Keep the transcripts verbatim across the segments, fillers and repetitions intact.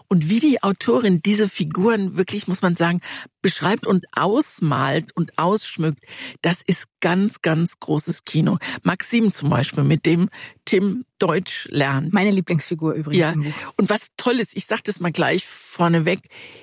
Und wie die Autorin diese Figuren wirklich, muss man sagen, beschreibt und ausmalt und ausschmückt, das ist ganz, ganz großes Kino. Maxim zum Beispiel, mit dem Tim Deutsch lernt. Meine Lieblingsfigur übrigens Ja. im Buch. Und was toll ist, ich sag das mal gleich vorneweg,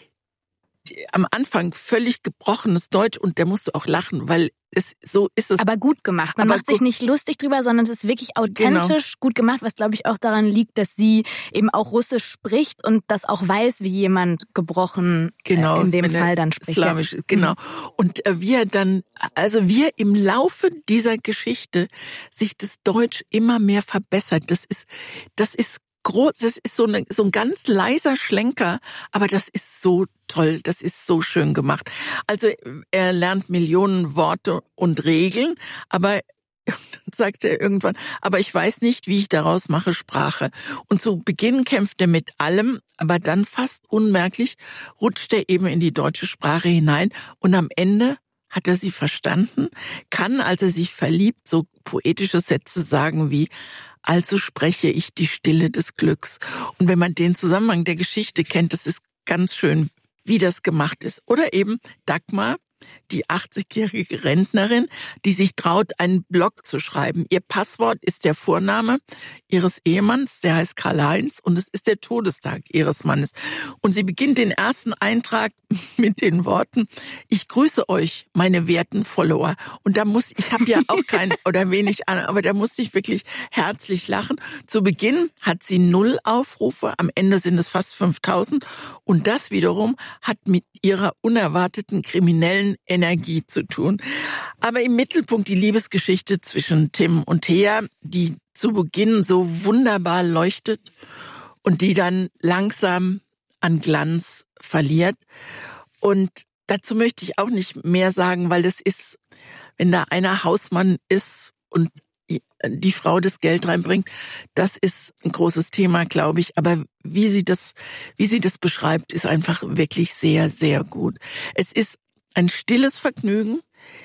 am Anfang völlig gebrochenes Deutsch und da musst du auch lachen, weil es so ist es. Aber gut gemacht. Man Aber macht sich gut. nicht lustig drüber, sondern es ist wirklich authentisch Genau. gut gemacht, was glaube ich auch daran liegt, dass sie eben auch Russisch spricht und das auch weiß, wie jemand gebrochen Genau, äh, in dem wenn er Fall dann spricht. Slawisch ist, genau. Und äh, wir dann, also wir im Laufe dieser Geschichte sich das Deutsch immer mehr verbessert. Das ist, das ist groß, das ist so, eine, so ein ganz leiser Schlenker, aber das ist so toll, das ist so schön gemacht. Also er lernt Millionen Worte und Regeln, aber dann sagt er irgendwann, aber ich weiß nicht, wie ich daraus mache Sprache. Und zu Beginn kämpft er mit allem, aber dann fast unmerklich rutscht er eben in die deutsche Sprache hinein und am Ende hat er sie verstanden, kann, als er sich verliebt, so poetische Sätze sagen wie, also spreche ich die Stille des Glücks. Und wenn man den Zusammenhang der Geschichte kennt, das ist ganz schön, wie das gemacht ist. Oder eben Dagmar, die achtzigjährige Rentnerin, die sich traut, einen Blog zu schreiben. Ihr Passwort ist der Vorname ihres Ehemanns, der heißt Karl-Heinz, und es ist der Todestag ihres Mannes. Und sie beginnt den ersten Eintrag mit den Worten, ich grüße euch, meine werten Follower. Und da muss, ich habe ja auch keinen oder wenig an, aber da musste ich wirklich herzlich lachen. Zu Beginn hat sie null Aufrufe, am Ende sind es fast fünftausend. Und das wiederum hat mit ihrer unerwarteten kriminellen Energie zu tun. Aber im Mittelpunkt die Liebesgeschichte zwischen Tim und Thea, die zu Beginn so wunderbar leuchtet und die dann langsam an Glanz verliert. Und dazu möchte ich auch nicht mehr sagen, weil das ist, wenn da einer Hausmann ist und die Frau das Geld reinbringt, das ist ein großes Thema, glaube ich. Aber wie sie das, wie sie das beschreibt, ist einfach wirklich sehr, sehr gut. Es ist ein stilles Vergnügen,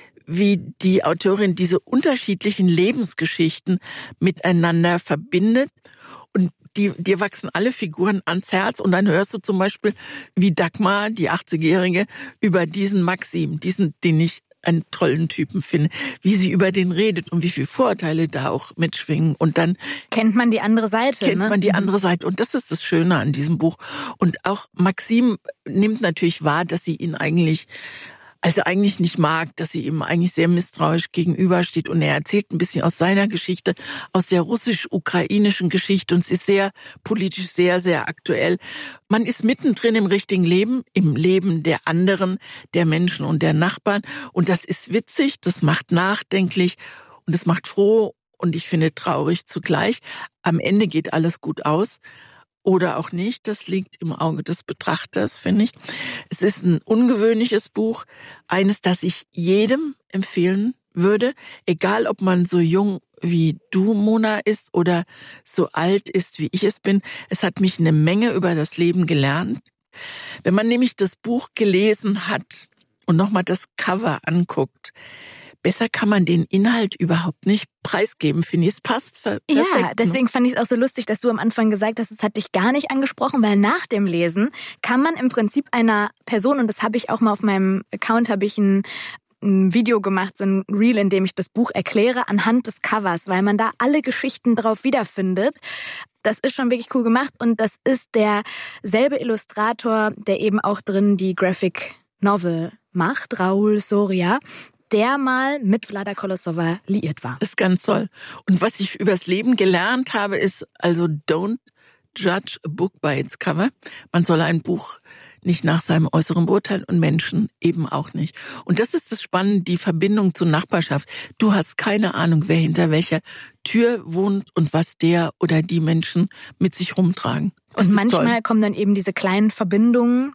wie die Autorin diese unterschiedlichen Lebensgeschichten miteinander verbindet. Und die, dir wachsen alle Figuren ans Herz. Und dann hörst du zum Beispiel, wie Dagmar, die achtzigjährige, über diesen Maxim, diesen, den ich einen tollen Typen finde, wie sie über den redet und wie viele Vorurteile da auch mitschwingen. Und dann kennt man die andere Seite. Kennt ne? man die andere Seite. Und das ist das Schöne an diesem Buch. Und auch Maxim nimmt natürlich wahr, dass sie ihn eigentlich also eigentlich nicht mag, dass sie ihm eigentlich sehr misstrauisch gegenübersteht. Und er erzählt ein bisschen aus seiner Geschichte, aus der russisch-ukrainischen Geschichte. Und es ist sehr politisch, sehr, sehr aktuell. Man ist mittendrin im richtigen Leben, im Leben der anderen, der Menschen und der Nachbarn. Und das ist witzig, das macht nachdenklich und es macht froh und ich finde traurig zugleich. Am Ende geht alles gut aus. Oder auch nicht, das liegt im Auge des Betrachters, finde ich. Es ist ein ungewöhnliches Buch, eines, das ich jedem empfehlen würde, egal ob man so jung wie du, Mona, ist oder so alt ist, wie ich es bin. Es hat mich eine Menge über das Leben gelernt. Wenn man nämlich das Buch gelesen hat und nochmal das Cover anguckt, besser kann man den Inhalt überhaupt nicht preisgeben, finde ich. Es passt perfekt. Ja, deswegen fand ich es auch so lustig, dass du am Anfang gesagt hast, es hat dich gar nicht angesprochen, weil nach dem Lesen kann man im Prinzip einer Person, und das habe ich auch mal auf meinem Account, habe ich ein, ein Video gemacht, so ein Reel, in dem ich das Buch erkläre, anhand des Covers, weil man da alle Geschichten drauf wiederfindet. Das ist schon wirklich cool gemacht und das ist derselbe Illustrator, der eben auch drin die Graphic Novel macht, Raoul Soria, der mal mit Vlada Kolosova liiert war. Das ist ganz toll. Und was ich übers Leben gelernt habe, ist also don't judge a book by its cover. Man soll ein Buch nicht nach seinem äußeren beurteilen und Menschen eben auch nicht. Und das ist das Spannende, die Verbindung zur Nachbarschaft. Du hast keine Ahnung, wer hinter welcher Tür wohnt und was der oder die Menschen mit sich rumtragen. Das und manchmal toll. Kommen dann eben diese kleinen Verbindungen,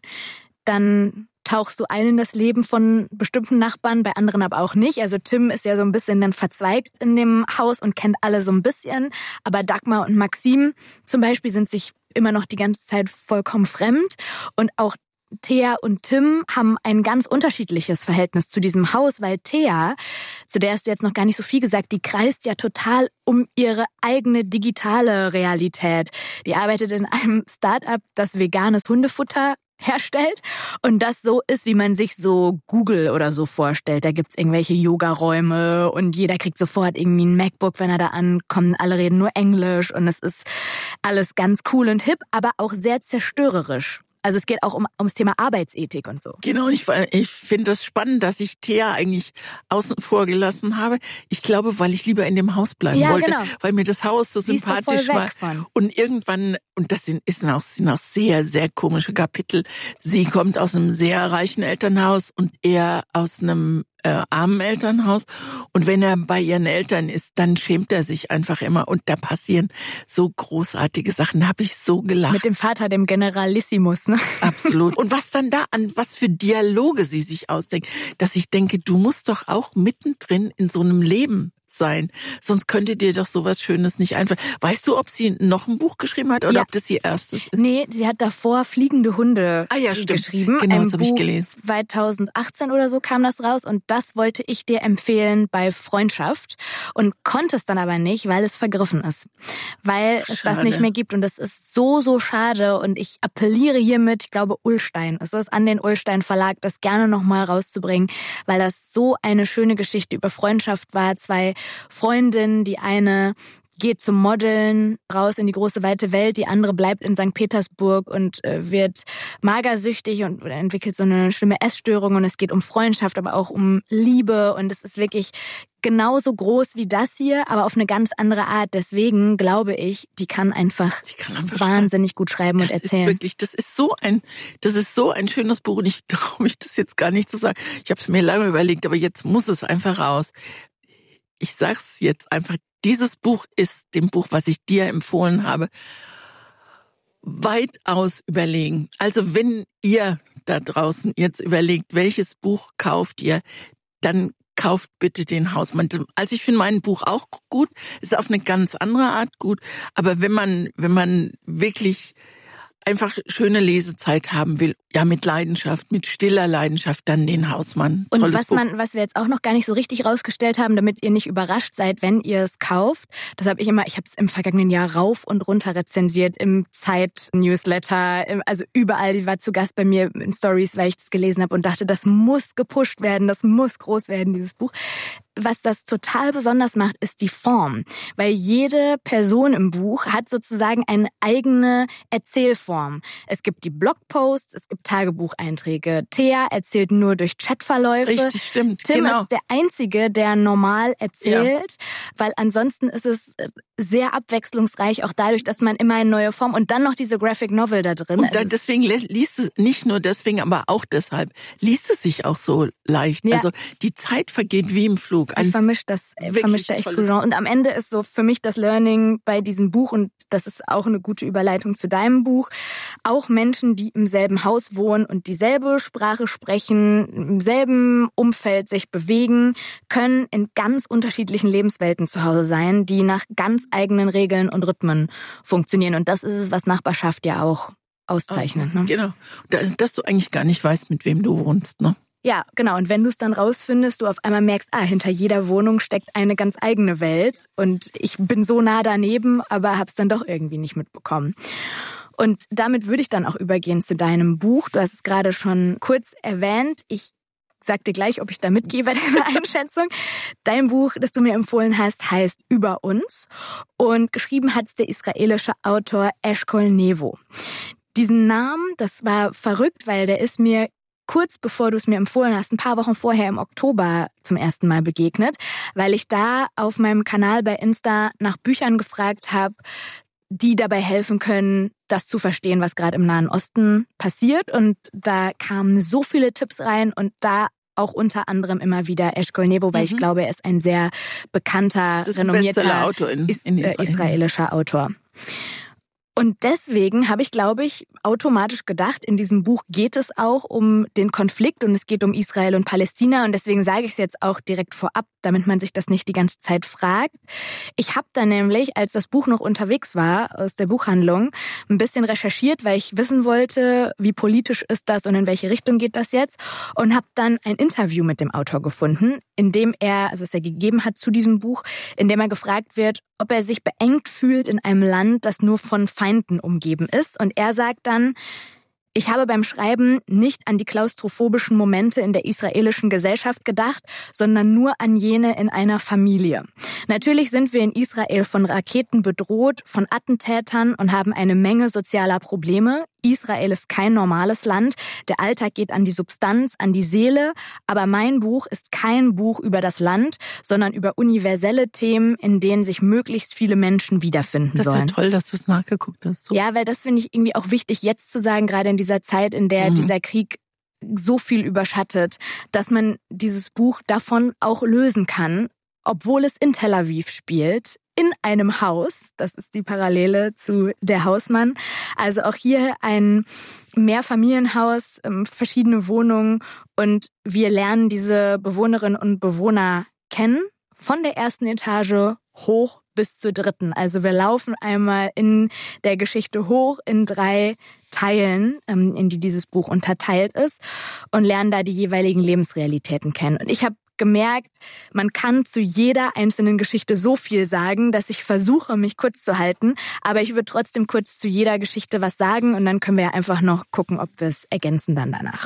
dann tauchst du ein in das Leben von bestimmten Nachbarn, bei anderen aber auch nicht. Also Tim ist ja so ein bisschen dann verzweigt in dem Haus und kennt alle so ein bisschen. Aber Dagmar und Maxim zum Beispiel sind sich immer noch die ganze Zeit vollkommen fremd. Und auch Thea und Tim haben ein ganz unterschiedliches Verhältnis zu diesem Haus, weil Thea, zu der hast du jetzt noch gar nicht so viel gesagt, die kreist ja total um ihre eigene digitale Realität. Die arbeitet in einem Start-up, das veganes Hundefutter herstellt und das so ist, wie man sich so Google oder so vorstellt. Da gibt's irgendwelche Yoga-Räume und jeder kriegt sofort irgendwie ein MacBook, wenn er da ankommt. Alle reden nur Englisch und es ist alles ganz cool und hip, aber auch sehr zerstörerisch. Also es geht auch um ums Thema Arbeitsethik und so. Genau, ich, ich finde das spannend, dass ich Thea eigentlich außen vor gelassen habe. Ich glaube, weil ich lieber in dem Haus bleiben ja, wollte, genau. weil mir das Haus so Sie sympathisch ist da voll war. weg von. Und irgendwann, und das sind, ist noch, sind noch sehr, sehr komische Kapitel. Sie kommt aus einem sehr reichen Elternhaus und er aus einem äh, armen Elternhaus. Und wenn er bei ihren Eltern ist, dann schämt er sich einfach immer. Und da passieren so großartige Sachen. Da habe ich so gelacht. Mit dem Vater, dem Generalissimus, ne? Absolut. Und was dann da an, was für Dialoge sie sich ausdenkt, dass ich denke, du musst doch auch mittendrin in so einem Leben sein. Sonst könnte dir doch sowas Schönes nicht einfallen. Weißt du, ob sie noch ein Buch geschrieben hat oder ja. ob das ihr erstes ist? Nee, sie hat davor Fliegende Hunde ah, ja, stimmt. geschrieben. Genau, ein das habe ich gelesen. zweitausendachtzehn oder so kam das raus und das wollte ich dir empfehlen bei Freundschaft und konnte es dann aber nicht, weil es vergriffen ist. Weil Ach, es das nicht mehr gibt und das ist so, so schade und ich appelliere hiermit, ich glaube Ullstein, es ist an den Ullstein Verlag, das gerne nochmal rauszubringen, weil das so eine schöne Geschichte über Freundschaft war. Zwei Freundinnen, die eine geht zum Modeln raus in die große weite Welt, die andere bleibt in Sankt Petersburg und äh, wird magersüchtig und oder entwickelt so eine schlimme Essstörung und es geht um Freundschaft, aber auch um Liebe und es ist wirklich genauso groß wie das hier, aber auf eine ganz andere Art. Deswegen glaube ich, die kann einfach, die kann einfach wahnsinnig schreiben. gut schreiben das und erzählen. Das ist wirklich, das ist so ein, das ist so ein schönes Buch und ich traue mich das jetzt gar nicht zu sagen. Ich habe es mir lange überlegt, aber jetzt muss es einfach raus. Ich sag's jetzt einfach, dieses Buch ist dem Buch, was ich dir empfohlen habe, weitaus überlegen. Also wenn ihr da draußen jetzt überlegt, welches Buch kauft ihr, dann kauft bitte den Hausmann. Also ich finde mein Buch auch gut, ist auf eine ganz andere Art gut, aber wenn man, wenn man wirklich einfach schöne Lesezeit haben will, ja mit Leidenschaft, mit stiller Leidenschaft, dann den Hausmann. Und Tolles was Buch. man, was wir jetzt auch noch gar nicht so richtig rausgestellt haben, damit ihr nicht überrascht seid, wenn ihr es kauft, das habe ich immer, ich habe es im vergangenen Jahr rauf und runter rezensiert, im Zeit-Newsletter, im, also überall, die war zu Gast bei mir in Stories, weil ich das gelesen habe und dachte, das muss gepusht werden, das muss groß werden, dieses Buch. Was das total besonders macht, ist die Form, weil jede Person im Buch hat sozusagen eine eigene Erzählform. Es gibt die Blogposts, es gibt Tagebucheinträge. Thea erzählt nur durch Chatverläufe. Richtig, stimmt. Tim genau. ist der Einzige, der normal erzählt, ja. weil ansonsten ist es sehr abwechslungsreich, auch dadurch, dass man immer eine neue Form und dann noch diese Graphic Novel da drin. Und da, deswegen liest es, nicht nur deswegen, aber auch deshalb, liest es sich auch so leicht. Ja. Also die Zeit vergeht wie im Flug. Sie vermischt das, vermischt da echt gut. Und am Ende ist so für mich das Learning bei diesem Buch, und das ist auch eine gute Überleitung zu deinem Buch, auch Menschen, die im selben Haus wohnen und dieselbe Sprache sprechen, im selben Umfeld sich bewegen, können in ganz unterschiedlichen Lebenswelten zu Hause sein, die nach ganz eigenen Regeln und Rhythmen funktionieren. Und das ist es, was Nachbarschaft ja auch auszeichnet. Ne? Genau. Dass du eigentlich gar nicht weißt, mit wem du wohnst, ne? Ja, genau. Und wenn du es dann rausfindest, du auf einmal merkst, ah, hinter jeder Wohnung steckt eine ganz eigene Welt und ich bin so nah daneben, aber hab's dann doch irgendwie nicht mitbekommen. Und damit würde ich dann auch übergehen zu deinem Buch. Du hast es gerade schon kurz erwähnt. Ich sag dir gleich, ob ich da mitgehe bei deiner Einschätzung. Dein Buch, das du mir empfohlen hast, heißt Über uns und geschrieben hat es der israelische Autor Eshkol Nevo. Diesen Namen, das war verrückt, weil der ist mir kurz bevor du es mir empfohlen hast, ein paar Wochen vorher im Oktober zum ersten Mal begegnet, weil ich da auf meinem Kanal bei Insta nach Büchern gefragt habe, die dabei helfen können, das zu verstehen, was gerade im Nahen Osten passiert. Und da kamen so viele Tipps rein und da auch unter anderem immer wieder Eshkol Nevo, weil mhm. ich glaube, er ist ein sehr bekannter, renommierter Autor in, is- in Israel. äh, israelischer Autor. Und deswegen habe ich, glaube ich, automatisch gedacht, in diesem Buch geht es auch um den Konflikt und es geht um Israel und Palästina. Und deswegen sage ich es jetzt auch direkt vorab, damit man sich das nicht die ganze Zeit fragt. Ich habe dann nämlich, als das Buch noch unterwegs war aus der Buchhandlung, ein bisschen recherchiert, weil ich wissen wollte, wie politisch ist das und in welche Richtung geht das jetzt. Und habe dann ein Interview mit dem Autor gefunden, in dem er, also es er gegeben hat zu diesem Buch, in dem er gefragt wird, ob er sich beengt fühlt in einem Land, das nur von Feinden umgeben ist. Und er sagt dann, ich habe beim Schreiben nicht an die klaustrophobischen Momente in der israelischen Gesellschaft gedacht, sondern nur an jene in einer Familie. Natürlich sind wir in Israel von Raketen bedroht, von Attentätern und haben eine Menge sozialer Probleme. Israel ist kein normales Land. Der Alltag geht an die Substanz, an die Seele. Aber mein Buch ist kein Buch über das Land, sondern über universelle Themen, in denen sich möglichst viele Menschen wiederfinden das sollen. Das ist ja toll, dass du es nachgeguckt hast. So. Ja, weil das finde ich irgendwie auch wichtig, jetzt zu sagen, gerade in dieser Zeit, in der mhm. dieser Krieg so viel überschattet, dass man dieses Buch davon auch lösen kann, obwohl es in Tel Aviv spielt, in einem Haus. Das ist die Parallele zu Der Hausmann. Also auch hier ein Mehrfamilienhaus, verschiedene Wohnungen und wir lernen diese Bewohnerinnen und Bewohner kennen, von der ersten Etage hoch bis zur dritten. Also wir laufen einmal in der Geschichte hoch in drei Teilen, in die dieses Buch unterteilt ist und lernen da die jeweiligen Lebensrealitäten kennen. Und ich habe gemerkt, man kann zu jeder einzelnen Geschichte so viel sagen, dass ich versuche, mich kurz zu halten. Aber ich würde trotzdem kurz zu jeder Geschichte was sagen und dann können wir einfach noch gucken, ob wir es ergänzen dann danach.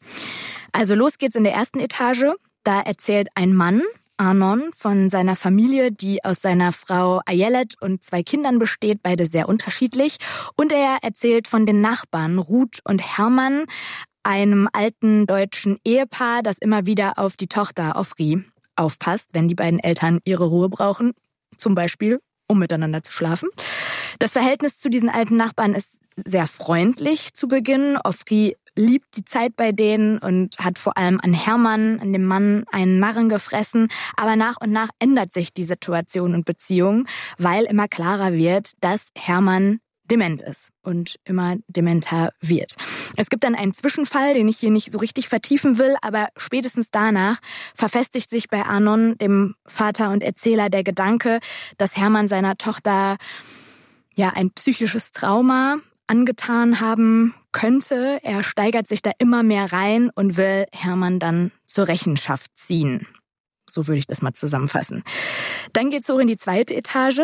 Also los geht's in der ersten Etage. Da erzählt ein Mann, Arnon, von seiner Familie, die aus seiner Frau Ayelet und zwei Kindern besteht, beide sehr unterschiedlich. Und er erzählt von den Nachbarn Ruth und Hermann, einem alten deutschen Ehepaar, das immer wieder auf die Tochter Ofri aufpasst, wenn die beiden Eltern ihre Ruhe brauchen, zum Beispiel, um miteinander zu schlafen. Das Verhältnis zu diesen alten Nachbarn ist sehr freundlich zu Beginn. Ofri liebt die Zeit bei denen und hat vor allem an Hermann, an dem Mann, einen Narren gefressen. Aber nach und nach ändert sich die Situation und Beziehung, weil immer klarer wird, dass Hermann dement ist und immer dementer wird. Es gibt dann einen Zwischenfall, den ich hier nicht so richtig vertiefen will, aber spätestens danach verfestigt sich bei Arnon, dem Vater und Erzähler, der Gedanke, dass Hermann seiner Tochter ja ein psychisches Trauma angetan haben könnte. Er steigert sich da immer mehr rein und will Hermann dann zur Rechenschaft ziehen. So würde ich das mal zusammenfassen. Dann geht's hoch in die zweite Etage.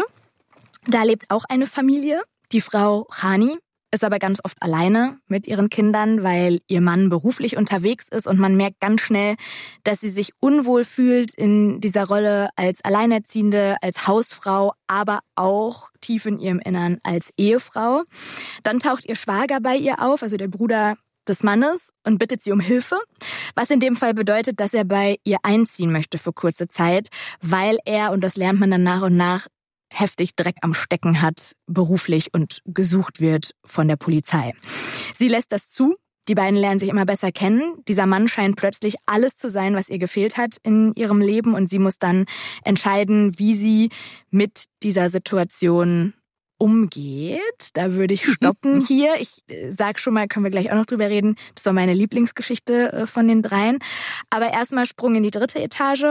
Da lebt auch eine Familie. Die Frau Chani ist aber ganz oft alleine mit ihren Kindern, weil ihr Mann beruflich unterwegs ist und man merkt ganz schnell, dass sie sich unwohl fühlt in dieser Rolle als Alleinerziehende, als Hausfrau, aber auch tief in ihrem Innern als Ehefrau. Dann taucht ihr Schwager bei ihr auf, also der Bruder des Mannes, und bittet sie um Hilfe, was in dem Fall bedeutet, dass er bei ihr einziehen möchte für kurze Zeit, weil er, und das lernt man dann nach und nach, heftig Dreck am Stecken hat, beruflich und gesucht wird von der Polizei. Sie lässt das zu. Die beiden lernen sich immer besser kennen. Dieser Mann scheint plötzlich alles zu sein, was ihr gefehlt hat in ihrem Leben und sie muss dann entscheiden, wie sie mit dieser Situation umgeht. Da würde ich stoppen hier. Ich sag schon mal, können wir gleich auch noch drüber reden. Das war meine Lieblingsgeschichte von den dreien. Aber erstmal Sprung in die dritte Etage.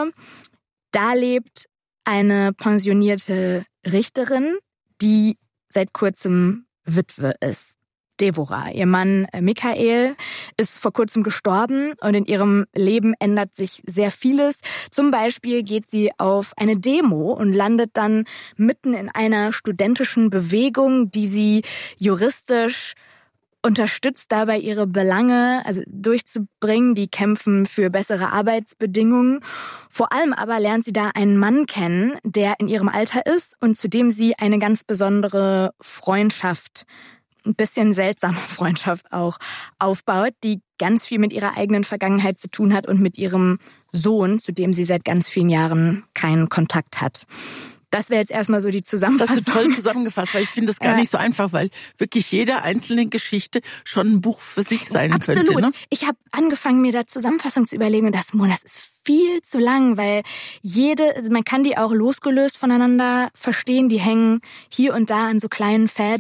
Da lebt eine pensionierte Richterin, die seit kurzem Witwe ist. Devorah. Ihr Mann Michael ist vor kurzem gestorben und in ihrem Leben ändert sich sehr vieles. Zum Beispiel geht sie auf eine Demo und landet dann mitten in einer studentischen Bewegung, die sie juristisch unterstützt, dabei ihre Belange also durchzubringen. Die kämpfen für bessere Arbeitsbedingungen. Vor allem aber lernt sie da einen Mann kennen, der in ihrem Alter ist und zu dem sie eine ganz besondere Freundschaft, ein bisschen seltsame Freundschaft auch, aufbaut, die ganz viel mit ihrer eigenen Vergangenheit zu tun hat und mit ihrem Sohn, zu dem sie seit ganz vielen Jahren keinen Kontakt hat. Das wäre jetzt erstmal so die Zusammenfassung. Das hast du toll zusammengefasst, weil ich finde das gar nicht so einfach, weil wirklich jede einzelne Geschichte schon ein Buch für sich sein Absolut. könnte. Ne? Ich habe angefangen, mir da Zusammenfassung zu überlegen und dachte, das ist viel zu lang, weil jede, man kann die auch losgelöst voneinander verstehen, die hängen hier und da an so kleinen Fäden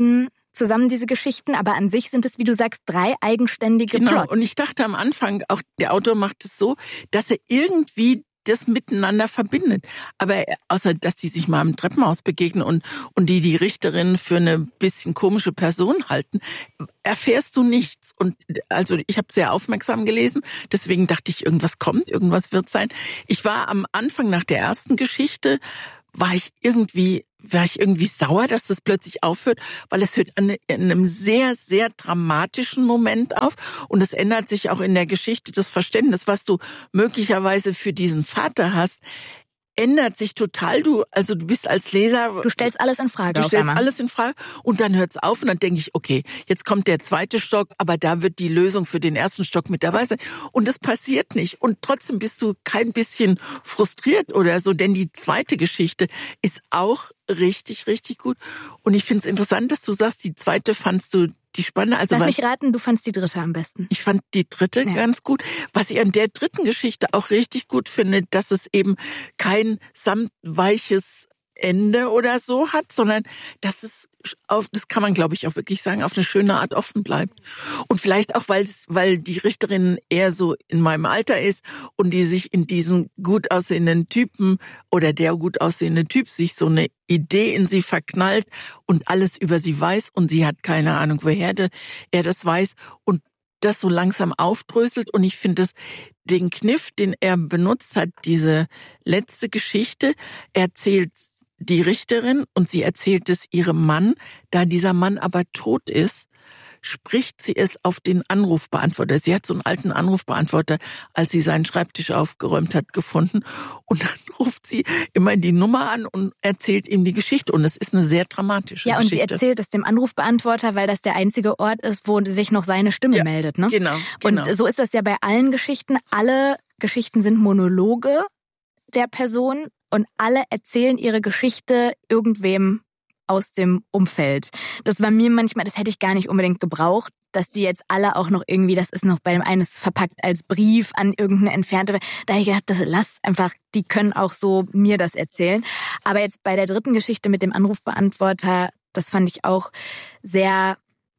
zusammen, diese Geschichten, aber an sich sind es, wie du sagst, drei eigenständige Genau. Plots. Und ich dachte am Anfang, auch der Autor macht es so, dass er irgendwie das miteinander verbindet. Aber außer, dass die sich mal im Treppenhaus begegnen und, und die die Richterin für eine bisschen komische Person halten, erfährst du nichts. Und also ich habe sehr aufmerksam gelesen, deswegen dachte ich, irgendwas kommt, irgendwas wird sein. Ich war am Anfang nach der ersten Geschichte, war ich irgendwie, war ich irgendwie sauer, dass das plötzlich aufhört, weil es hört an einem sehr, sehr dramatischen Moment auf und es ändert sich auch in der Geschichte das Verständnis, was du möglicherweise für diesen Vater hast, ändert sich total. Du, also du bist als Leser... Du stellst alles in Frage. Du stellst alles in Frage und dann hört's auf und dann denke ich, okay, jetzt kommt der zweite Stock, aber da wird die Lösung für den ersten Stock mit dabei sein. Und das passiert nicht. Und trotzdem bist du kein bisschen frustriert oder so, denn die zweite Geschichte ist auch richtig, richtig gut. Und ich finde es interessant, dass du sagst, die zweite fandst du die spannende. Also Lass mich raten, du fandst die dritte am besten. Ich fand die dritte ja. ganz gut. Was ich an der dritten Geschichte auch richtig gut finde, dass es eben kein samtweiches Ende oder so hat, sondern dass es auf, das kann man glaube ich auch wirklich sagen, auf eine schöne Art offen bleibt. Und vielleicht auch, weil es, weil die Richterin eher so in meinem Alter ist und die sich in diesen gut aussehenden Typen oder der gut aussehende Typ sich so eine Idee in sie verknallt und alles über sie weiß und sie hat keine Ahnung, woher er das weiß und das so langsam aufdröselt. Und ich finde es, den Kniff, den er benutzt hat, diese letzte Geschichte, erzählt die Richterin und sie erzählt es ihrem Mann. Da dieser Mann aber tot ist, spricht sie es auf den Anrufbeantworter. Sie hat so einen alten Anrufbeantworter, als sie seinen Schreibtisch aufgeräumt hat, gefunden. Und dann ruft sie immer die Nummer an und erzählt ihm die Geschichte. Und es ist eine sehr dramatische ja, Geschichte. Ja, und sie erzählt es dem Anrufbeantworter, weil das der einzige Ort ist, wo sich noch seine Stimme ja, meldet. Ne? Genau, genau. Und so ist das ja bei allen Geschichten. Alle Geschichten sind Monologe der Person und alle erzählen ihre Geschichte irgendwem aus dem Umfeld. Das war mir manchmal, das hätte ich gar nicht unbedingt gebraucht, dass die jetzt alle auch noch irgendwie, das ist noch bei dem einen ist verpackt als Brief an irgendeine Entfernte. Da habe ich gedacht, das lass einfach, die können auch so mir das erzählen. Aber jetzt bei der dritten Geschichte mit dem Anrufbeantworter, das fand ich auch sehr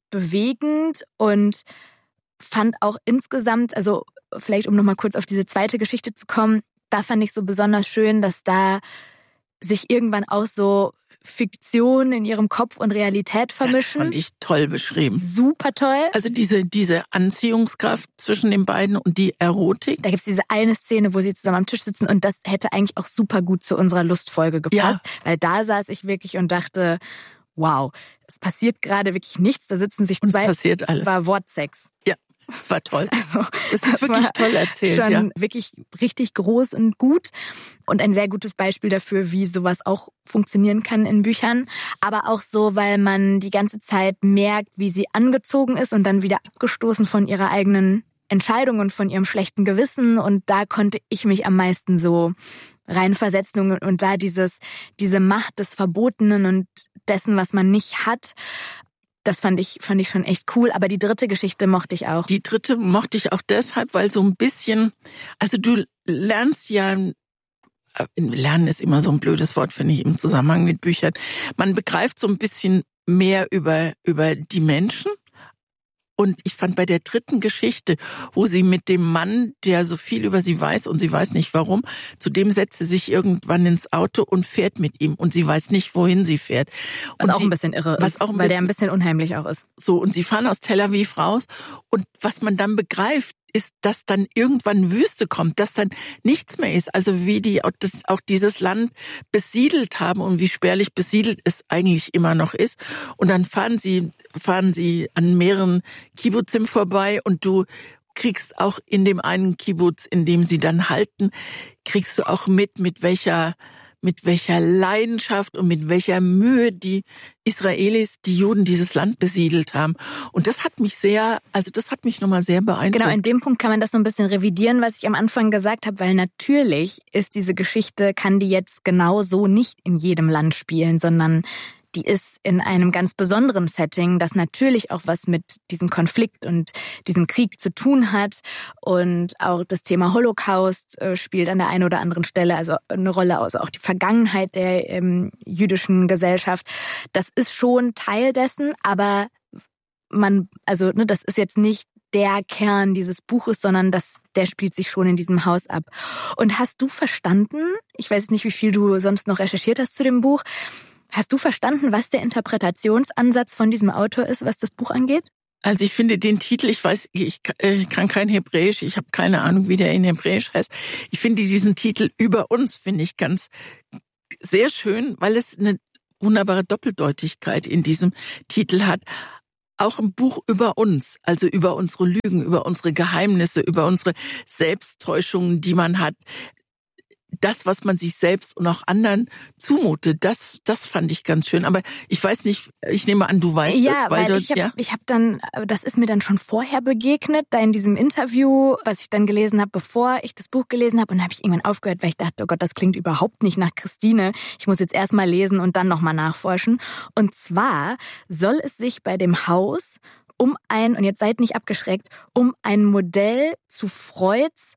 bewegend und fand auch insgesamt, also vielleicht um nochmal kurz auf diese zweite Geschichte zu kommen, da fand ich so besonders schön, dass da sich irgendwann auch so Fiktion in ihrem Kopf und Realität vermischen. Das fand ich toll beschrieben. Super toll. Also diese diese Anziehungskraft zwischen den beiden und die Erotik. Da gibt's diese eine Szene, wo sie zusammen am Tisch sitzen und das hätte eigentlich auch super gut zu unserer Lustfolge gepasst, ja. Weil da saß ich wirklich und dachte, wow, es passiert gerade wirklich nichts, da sitzen sich zwei. Es passiert alles. Es war Wortsex. Ja. Das war toll. Also, das ist wirklich toll erzählt. Schon ja. wirklich richtig groß und gut und ein sehr gutes Beispiel dafür, wie sowas auch funktionieren kann in Büchern. Aber auch so, weil man die ganze Zeit merkt, wie sie angezogen ist und dann wieder abgestoßen von ihrer eigenen Entscheidung und von ihrem schlechten Gewissen. Und da konnte ich mich am meisten so reinversetzen und, und da dieses diese Macht des Verbotenen und dessen, was man nicht hat. Das fand ich, fand ich schon echt cool. Aber die dritte Geschichte mochte ich auch. Die dritte mochte ich auch deshalb, weil so ein bisschen, also du lernst ja, Lernen ist immer so ein blödes Wort, finde ich, im Zusammenhang mit Büchern. Man begreift so ein bisschen mehr über, über die Menschen. Und ich fand bei der dritten Geschichte, wo sie mit dem Mann, der so viel über sie weiß und sie weiß nicht warum, zu dem setzt sie sich irgendwann ins Auto und fährt mit ihm und sie weiß nicht, wohin sie fährt. Was und auch sie, ein bisschen irre was ist, auch ein weil bisschen, der ein bisschen unheimlich auch ist. So, und sie fahren aus Tel Aviv raus und was man dann begreift, ist, dass dann irgendwann Wüste kommt, dass dann nichts mehr ist. Also wie die auch, das, auch dieses Land besiedelt haben und wie spärlich besiedelt es eigentlich immer noch ist. Und dann fahren sie, fahren sie an mehreren Kibbutzim vorbei und du kriegst auch in dem einen Kibbutz, in dem sie dann halten, kriegst du auch mit, mit welcher mit welcher Leidenschaft und mit welcher Mühe die Israelis, die Juden dieses Land besiedelt haben. Und das hat mich sehr, also das hat mich nochmal sehr beeindruckt. Genau, in dem Punkt kann man das so ein bisschen revidieren, was ich am Anfang gesagt habe, weil natürlich ist diese Geschichte, kann die jetzt genau so nicht in jedem Land spielen, sondern die ist in einem ganz besonderen Setting, das natürlich auch was mit diesem Konflikt und diesem Krieg zu tun hat. Und auch das Thema Holocaust äh, spielt an der einen oder anderen Stelle also eine Rolle, also auch die Vergangenheit der ähm, jüdischen Gesellschaft. Das ist schon Teil dessen, aber man, also ne, das ist jetzt nicht der Kern dieses Buches, sondern das, der spielt sich schon in diesem Haus ab. Und hast du verstanden, ich weiß nicht, wie viel du sonst noch recherchiert hast zu dem Buch, hast du verstanden, was der Interpretationsansatz von diesem Autor ist, was das Buch angeht? Also ich finde den Titel, ich weiß, ich, ich kann kein Hebräisch, ich habe keine Ahnung, wie der in Hebräisch heißt. Ich finde diesen Titel Über uns, finde ich ganz sehr schön, weil es eine wunderbare Doppeldeutigkeit in diesem Titel hat. Auch ein Buch über uns, also über unsere Lügen, über unsere Geheimnisse, über unsere Selbsttäuschungen, die man hat. Das, was man sich selbst und auch anderen zumutet, das, das fand ich ganz schön. Aber ich weiß nicht, ich nehme an, du weißt ja, das. Weil, weil du, ich habe ja? ich hab dann, das ist mir dann schon vorher begegnet, da in diesem Interview, was ich dann gelesen habe, bevor ich das Buch gelesen habe. Und dann habe ich irgendwann aufgehört, weil ich dachte, oh Gott, das klingt überhaupt nicht nach Christine. Ich muss jetzt erst mal lesen und dann nochmal nachforschen. Und zwar soll es sich bei dem Haus um ein, und jetzt seid nicht abgeschreckt, um ein Modell zu Freuds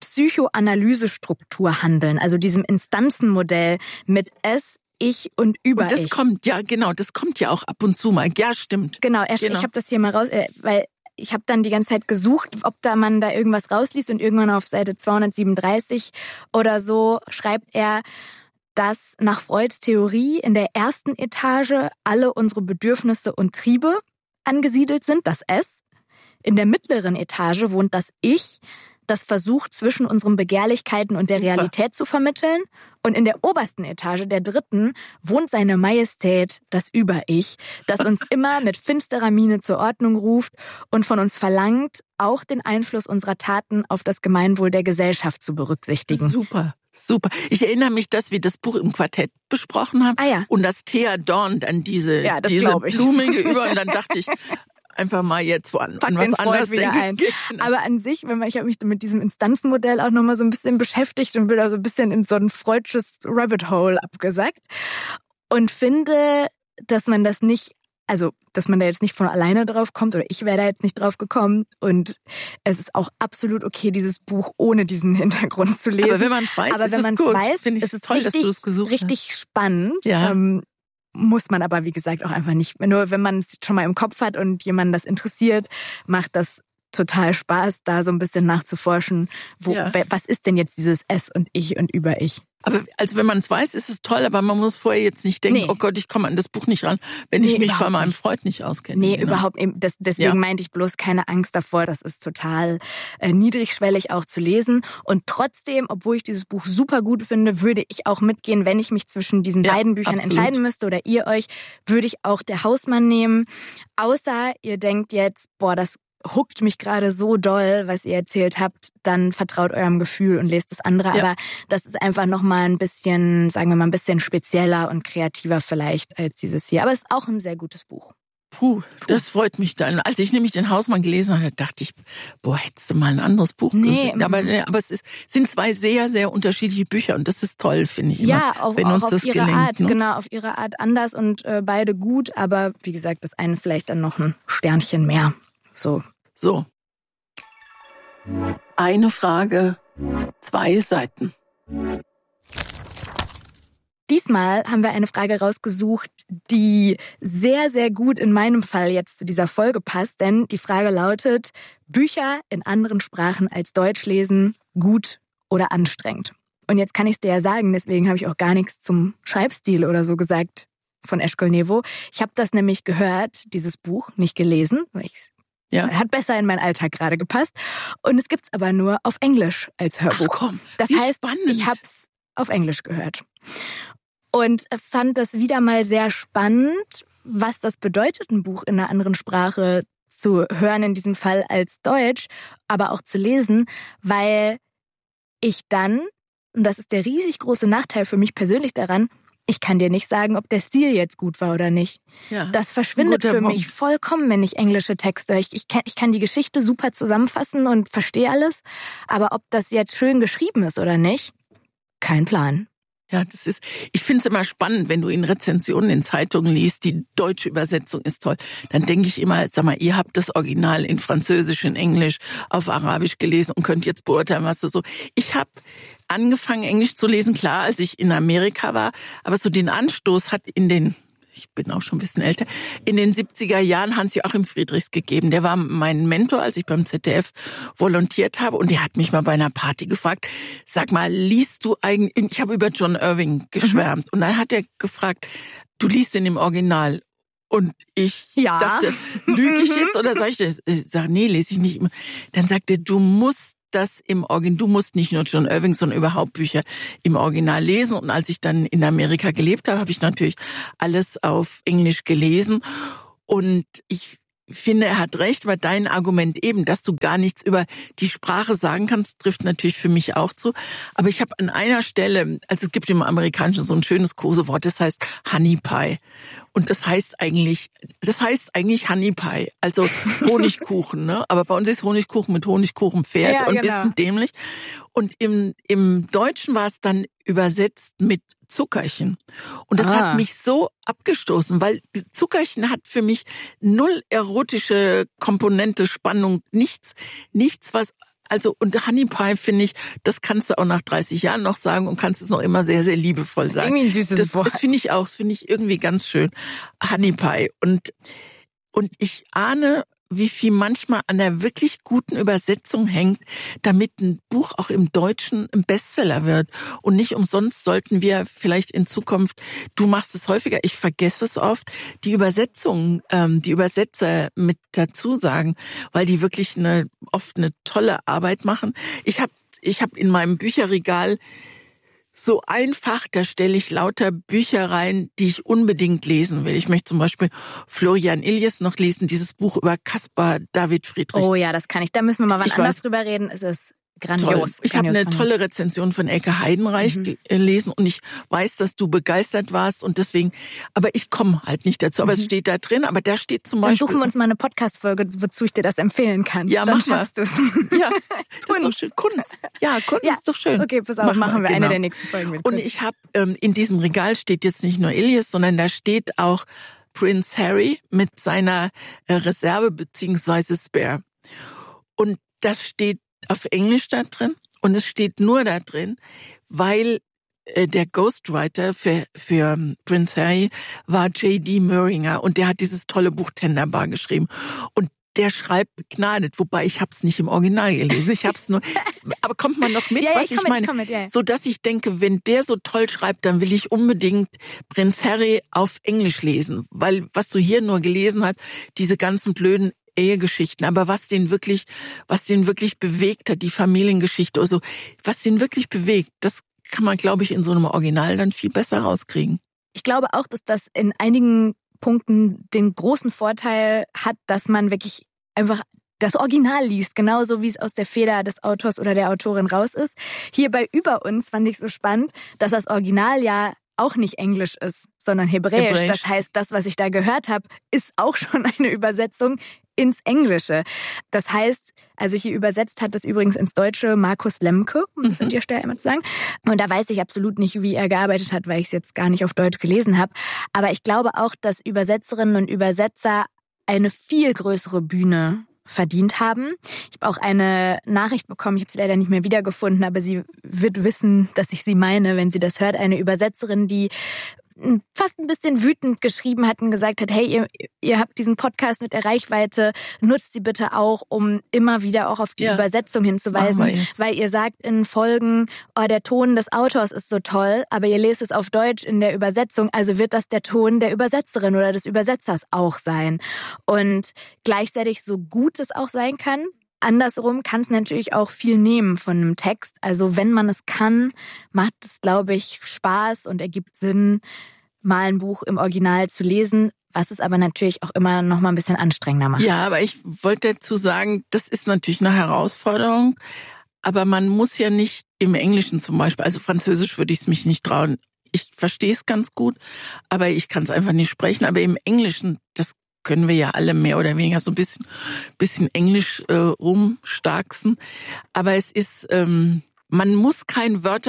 Psychoanalysestruktur handeln, also diesem Instanzenmodell mit Es, Ich und Über Und das Ich. kommt, ja genau, das kommt ja auch ab und zu mal. Ja, stimmt. Genau, er, genau. ich habe das hier mal raus, äh, weil ich habe dann die ganze Zeit gesucht, ob da man da irgendwas rausliest und irgendwann auf Seite zweihundertsiebenunddreißig oder so schreibt er, dass nach Freuds Theorie in der ersten Etage alle unsere Bedürfnisse und Triebe angesiedelt sind, das Es. In der mittleren Etage wohnt das Ich, das versucht, zwischen unseren Begehrlichkeiten und der Super. Realität zu vermitteln. Und in der obersten Etage, der dritten, wohnt seine Majestät, das Über-Ich, das uns immer mit finsterer Miene zur Ordnung ruft und von uns verlangt, auch den Einfluss unserer Taten auf das Gemeinwohl der Gesellschaft zu berücksichtigen. Super. Super. Ich erinnere mich, dass wir das Buch im Quartett besprochen haben. Ah, ja. Und dass Thea Dorn dann diese, Ja, das diese glaub ich. Blume über und dann dachte ich, einfach mal jetzt wo an, Pack an was den Freud anderes wieder denke. ein. Genau. Aber an sich, wenn man, ich habe mich mit diesem Instanzenmodell auch nochmal so ein bisschen beschäftigt und bin da so ein bisschen in so ein freudsches Rabbit Hole abgesackt und finde, dass man das nicht, also dass man da jetzt nicht von alleine drauf kommt oder ich wäre da jetzt nicht drauf gekommen und es ist auch absolut okay, dieses Buch ohne diesen Hintergrund zu lesen. Aber wenn man es weiß, Aber ist wenn es man es gut. weiß, Finde ich ist es toll, richtig, dass du es gesucht richtig hast. spannend. Ja. Ähm, muss man aber, wie gesagt, auch einfach nicht. Nur wenn man es schon mal im Kopf hat und jemanden das interessiert, macht das total Spaß, da so ein bisschen nachzuforschen, wo, Ja. was ist denn jetzt dieses Es und Ich und Über-Ich. Aber also wenn man es weiß, ist es toll, aber man muss vorher jetzt nicht denken, Nee. oh Gott, ich komme an das Buch nicht ran, wenn Nee, ich mich bei überhaupt meinem nicht. Freund nicht auskenne. Nee, Genau. überhaupt eben. Das, deswegen Ja. meinte ich bloß keine Angst davor. Das ist total äh, niedrigschwellig auch zu lesen. Und trotzdem, obwohl ich dieses Buch super gut finde, würde ich auch mitgehen, wenn ich mich zwischen diesen Ja, beiden Büchern absolut. entscheiden müsste oder ihr euch, würde ich auch Der Hausmann nehmen. Außer ihr denkt jetzt, boah, das huckt mich gerade so doll, was ihr erzählt habt, dann vertraut eurem Gefühl und lest das andere. Ja. Aber das ist einfach nochmal ein bisschen, sagen wir mal, ein bisschen spezieller und kreativer vielleicht als dieses hier. Aber es ist auch ein sehr gutes Buch. Puh, das freut mich dann. Als ich nämlich den Hausmann gelesen hatte, dachte ich, boah, hättest du mal ein anderes Buch Nee, gesehen. Aber, nee, aber es ist, sind zwei sehr, sehr unterschiedliche Bücher und das ist toll, finde ich immer, Ja, auf, wenn auch uns auf das ihre gelingt. Art, Ne? genau, auf ihre Art anders und äh, beide gut, aber wie gesagt, das eine vielleicht dann noch ein Sternchen mehr. So. So. Eine Frage, zwei Seiten. Diesmal haben wir eine Frage rausgesucht, die sehr, sehr gut in meinem Fall jetzt zu dieser Folge passt, denn die Frage lautet, Bücher in anderen Sprachen als Deutsch lesen, gut oder anstrengend? Und jetzt kann ich es dir ja sagen, deswegen habe ich auch gar nichts zum Schreibstil oder so gesagt von Eshkol Nevo. Ich habe das nämlich gehört, dieses Buch, nicht gelesen, weil ich Ja. hat besser in meinen Alltag gerade gepasst. Und es gibt's aber nur auf Englisch als Hörbuch. Ach komm, das wie heißt, spannend. ich hab's auf Englisch gehört. Und fand das wieder mal sehr spannend, was das bedeutet, ein Buch in einer anderen Sprache zu hören, in diesem Fall als Deutsch, aber auch zu lesen, weil ich dann, und das ist der riesig große Nachteil für mich persönlich daran, ich kann dir nicht sagen, ob der Stil jetzt gut war oder nicht. Ja, Das verschwindet ein guter für mich Punkt. vollkommen, wenn ich englische Texte höre. Ich, ich, kann, ich kann die Geschichte super zusammenfassen und verstehe alles, aber ob das jetzt schön geschrieben ist oder nicht, kein Plan. Ja, das ist, ich finde es immer spannend, wenn du in Rezensionen in Zeitungen liest, die deutsche Übersetzung ist toll. Dann denke ich immer, sag mal, ihr habt das Original in Französisch, in Englisch, auf Arabisch gelesen und könnt jetzt beurteilen, was das so. Ich habe angefangen, Englisch zu lesen, klar, als ich in Amerika war, aber so den Anstoß hat in den, ich bin auch schon ein bisschen älter, in den siebziger Jahren Hans-Joachim Friedrichs gegeben. Der war mein Mentor, als ich beim Z D F volontiert habe, und der hat mich mal bei einer Party gefragt, sag mal, liest du eigentlich, ich habe über John Irving geschwärmt, mhm. und dann hat er gefragt, du liest den im Original? Und ich ja. dachte, lüge ich jetzt oder sag ich das? Ich sage, nee, lese ich nicht. Dann sagte er, du musst das im Original, du musst nicht nur John Irving, sondern überhaupt Bücher im Original lesen. Und als ich dann in Amerika gelebt habe, habe ich natürlich alles auf Englisch gelesen. Und ich finde, er hat recht, weil dein Argument eben, dass du gar nichts über die Sprache sagen kannst, trifft natürlich für mich auch zu. Aber ich habe an einer Stelle, also es gibt im Amerikanischen so ein schönes Kosewort, das heißt Honey Pie. Und das heißt eigentlich, das heißt eigentlich Honey Pie, also Honigkuchen, ne? Aber bei uns ist Honigkuchen mit Honigkuchenpferd ja, und ein genau. bisschen dämlich. Und im, im Deutschen war es dann übersetzt mit Zuckerchen. Und das ah. hat mich so abgestoßen, weil Zuckerchen hat für mich null erotische Komponente, Spannung, nichts, nichts was, also, und Honey Pie finde ich, das kannst du auch nach dreißig Jahren noch sagen und kannst es noch immer sehr, sehr liebevoll sagen. Irgendwie ein süßes das, Wort. Das finde ich auch, das finde ich irgendwie ganz schön. Honey Pie. Und, und ich ahne, wie viel manchmal an der wirklich guten Übersetzung hängt, damit ein Buch auch im Deutschen ein Bestseller wird. Und nicht umsonst sollten wir vielleicht in Zukunft, du machst es häufiger, ich vergesse es oft, die Übersetzung, ähm, die Übersetzer mit dazu sagen, weil die wirklich eine oft eine tolle Arbeit machen. Ich habe ich hab in meinem Bücherregal so einfach, da stelle ich lauter Bücher rein, die ich unbedingt lesen will. Ich möchte zum Beispiel Florian Illies noch lesen, dieses Buch über Caspar David Friedrich. Oh ja, das kann ich. Da müssen wir mal wann ich anders weiß, drüber reden. Es ist grandios. Toll. Ich habe eine tolle Rezension von Elke Heidenreich mhm. gelesen und ich weiß, dass du begeistert warst und deswegen, aber ich komme halt nicht dazu. Aber mhm. es steht da drin, aber da steht zum Beispiel... Dann suchen wir uns mal eine Podcast-Folge, wozu ich dir das empfehlen kann. Ja, dann mach schaffst du es. Ja, das ist doch schön. Kunst. Ja, Kunst ja. ist doch schön. Okay, pass auf, mach machen wir genau. eine der nächsten Folgen mit. Und ich habe, ähm, in diesem Regal steht jetzt nicht nur Illies, sondern da steht auch Prince Harry mit seiner äh, Reserve beziehungsweise Spare. Und das steht auf Englisch da drin. Und es steht nur da drin, weil äh, der Ghostwriter für, für Prince Harry war J D Muringer und der hat dieses tolle Buch Tenderbar geschrieben. Und der schreibt begnadet, wobei ich habe es nicht im Original gelesen. Ich habe es nur. Aber kommt man noch mit, ja, ja, was ich, ich mit, meine? ich mit, ja. So dass ich denke, wenn der so toll schreibt, dann will ich unbedingt Prince Harry auf Englisch lesen, weil was du hier nur gelesen hast, diese ganzen blöden Ehegeschichten, aber was den wirklich, was den wirklich bewegt hat, die Familiengeschichte oder so, was den wirklich bewegt, das kann man, glaube ich, in so einem Original dann viel besser rauskriegen. Ich glaube auch, dass das in einigen Punkten den großen Vorteil hat, dass man wirklich einfach das Original liest, genauso wie es aus der Feder des Autors oder der Autorin raus ist. Hier bei Über uns fand ich so spannend, dass das Original ja auch nicht Englisch ist, sondern Hebräisch. Hebräisch. Das heißt, das, was ich da gehört habe, ist auch schon eine Übersetzung ins Englische. Das heißt, also hier übersetzt hat das übrigens ins Deutsche Markus Lemke, um das an der Stelle einmal zu sagen. Und da weiß ich absolut nicht, wie er gearbeitet hat, weil ich es jetzt gar nicht auf Deutsch gelesen habe. Aber ich glaube auch, dass Übersetzerinnen und Übersetzer eine viel größere Bühne verdient haben. Ich habe auch eine Nachricht bekommen, ich habe sie leider nicht mehr wiedergefunden, aber sie wird wissen, dass ich sie meine, wenn sie das hört. Eine Übersetzerin, die fast ein bisschen wütend geschrieben hat und gesagt hat, hey, ihr, ihr habt diesen Podcast mit der Reichweite, nutzt sie bitte auch, um immer wieder auch auf die ja, Übersetzung hinzuweisen, weil ihr sagt in Folgen, oh, der Ton des Autors ist so toll, aber ihr lest es auf Deutsch in der Übersetzung, also wird das der Ton der Übersetzerin oder des Übersetzers auch sein. Und gleichzeitig, so gut es auch sein kann, andersrum kann es natürlich auch viel nehmen von einem Text. Also wenn man es kann, macht es, glaube ich, Spaß und ergibt Sinn, mal ein Buch im Original zu lesen, was es aber natürlich auch immer noch mal ein bisschen anstrengender macht. Ja, aber ich wollte dazu sagen, das ist natürlich eine Herausforderung, aber man muss ja nicht im Englischen zum Beispiel, also Französisch würde ich es mich nicht trauen. Ich verstehe es ganz gut, aber ich kann es einfach nicht sprechen. Aber im Englischen, das können wir ja alle mehr oder weniger so ein bisschen, bisschen Englisch äh, rumstarksen. Aber es ist, ähm, man muss kein Wörterbuch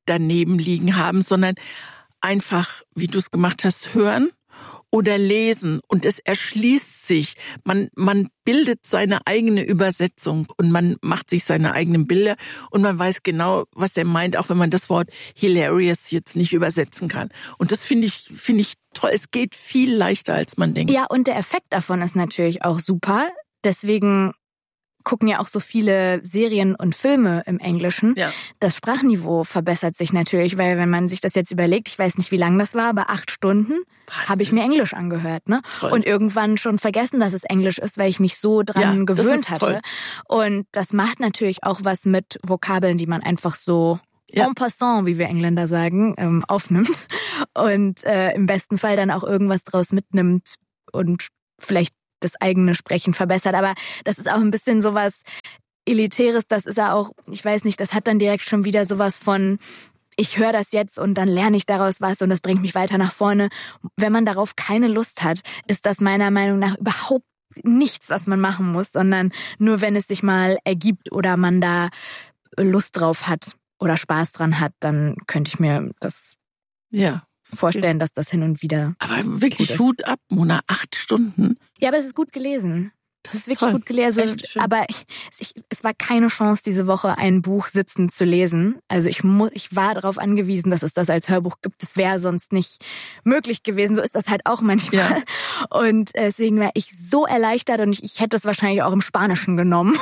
daneben liegen haben, sondern einfach, wie du es gemacht hast, hören oder lesen und es erschließt sich. Man, man bildet seine eigene Übersetzung und man macht sich seine eigenen Bilder und man weiß genau, was er meint, auch wenn man das Wort hilarious jetzt nicht übersetzen kann. Und das finde ich, finde ich toll. Es geht viel leichter, als man denkt. Ja, und der Effekt davon ist natürlich auch super. Deswegen gucken ja auch so viele Serien und Filme im Englischen. Ja. Das Sprachniveau verbessert sich natürlich, weil wenn man sich das jetzt überlegt, ich weiß nicht, wie lang das war, aber acht Stunden habe ich mir Englisch angehört, ne? Toll. Und irgendwann schon vergessen, dass es Englisch ist, weil ich mich so dran ja, gewöhnt hatte. Toll. Und das macht natürlich auch was mit Vokabeln, die man einfach so ja. en passant, wie wir Engländer sagen, ähm, aufnimmt und äh, im besten Fall dann auch irgendwas draus mitnimmt und vielleicht das eigene Sprechen verbessert. Aber das ist auch ein bisschen sowas Elitäres, das ist ja auch, ich weiß nicht, das hat dann direkt schon wieder sowas von, ich höre das jetzt und dann lerne ich daraus was und das bringt mich weiter nach vorne. Wenn man darauf keine Lust hat, ist das meiner Meinung nach überhaupt nichts, was man machen muss, sondern nur, wenn es sich mal ergibt oder man da Lust drauf hat oder Spaß dran hat, dann könnte ich mir das ja. vorstellen, dass das hin und wieder. Aber wirklich Hut ab, Mona, acht Stunden. Ja, aber es ist gut gelesen. Das ist wirklich toll. gut gelesen. Aber ich, ich, es war keine Chance, diese Woche ein Buch sitzend zu lesen. Also ich muss, ich war darauf angewiesen, dass es das als Hörbuch gibt. Das wäre sonst nicht möglich gewesen. So ist das halt auch manchmal. Ja. Und deswegen war ich so erleichtert und ich, ich hätte es wahrscheinlich auch im Spanischen genommen.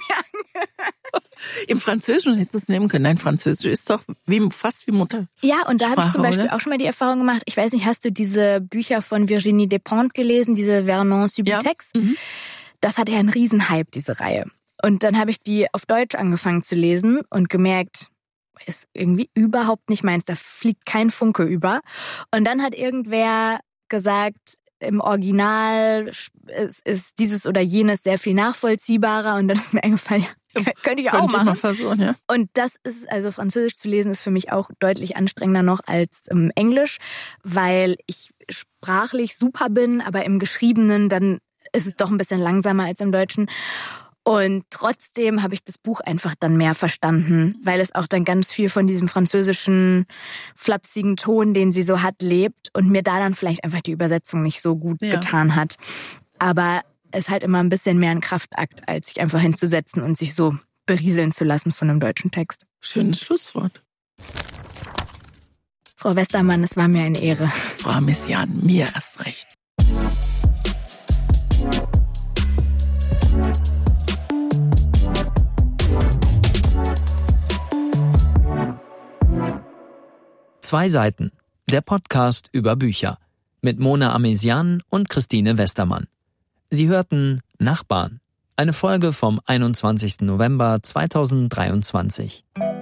Im Französischen hättest du es nehmen können. Nein, Französisch ist doch wie, fast wie Mutter. Ja, und da habe ich zum Beispiel oder? auch schon mal die Erfahrung gemacht. Ich weiß nicht, hast du diese Bücher von Virginie Despentes gelesen, diese Vernon Subutex? Ja. Mhm. Das hat ja einen Riesenhype, diese Reihe. Und dann habe ich die auf Deutsch angefangen zu lesen und gemerkt, ist irgendwie überhaupt nicht meins. Da fliegt kein Funke über. Und dann hat irgendwer gesagt, im Original ist dieses oder jenes sehr viel nachvollziehbarer. Und dann ist mir eingefallen, ja, könnte ich auch machen. Mal versuchen, ja. Und das ist, also Französisch zu lesen, ist für mich auch deutlich anstrengender noch als ähm, Englisch, weil ich sprachlich super bin, aber im Geschriebenen dann ist es doch ein bisschen langsamer als im Deutschen. Und trotzdem habe ich das Buch einfach dann mehr verstanden, weil es auch dann ganz viel von diesem französischen flapsigen Ton, den sie so hat, lebt und mir da dann vielleicht einfach die Übersetzung nicht so gut ja. getan hat. Aber es ist halt immer ein bisschen mehr ein Kraftakt, als sich einfach hinzusetzen und sich so berieseln zu lassen von einem deutschen Text. Schönes Schlusswort. Frau Westermann, es war mir eine Ehre. Frau Messiaen, mir erst recht. Zwei Seiten, der Podcast über Bücher mit Mona Amesian und Christine Westermann. Sie hörten Nachbarn, eine Folge vom einundzwanzigsten November zweitausenddreiundzwanzig.